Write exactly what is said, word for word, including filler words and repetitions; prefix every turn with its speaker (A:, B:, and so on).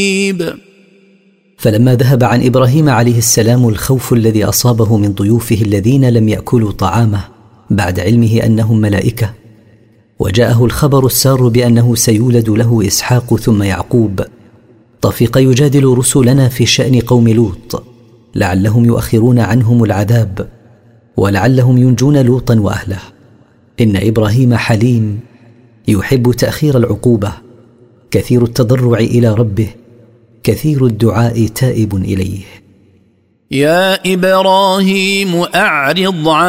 A: فلما ذهب عن إبراهيم عليه السلام الخوف الذي أصابه من ضيوفه الذين لم يأكلوا طعامه بعد علمه أنهم ملائكة، وجاءه الخبر السار بأنه سيولد له إسحاق ثم يعقوب، طفق يجادل رسلنا في شأن قوم لوط لعلهم يؤخرون عنهم العذاب ولعلهم ينجون لوطا وأهله. إن إبراهيم حليم يحب تأخير العقوبة، كثير التضرع إلى ربه، كثير الدعاء تائب إليه.
B: يا إبراهيم أعرض عن